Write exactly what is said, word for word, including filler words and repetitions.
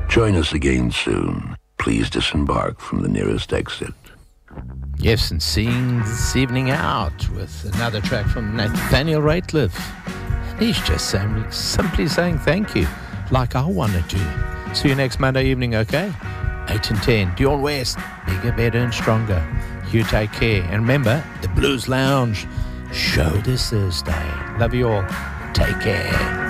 Join us again soon. Please disembark from the nearest exit. Yes, and seeing this evening out with another track from Nathaniel Rateliff. He's just saying, simply saying thank you, like I wanted to. See you next Monday evening, okay? eight and ten. Dion West, bigger, better, and stronger. You take care. And remember, the Blues Lounge show this Thursday. Love you all. Take care.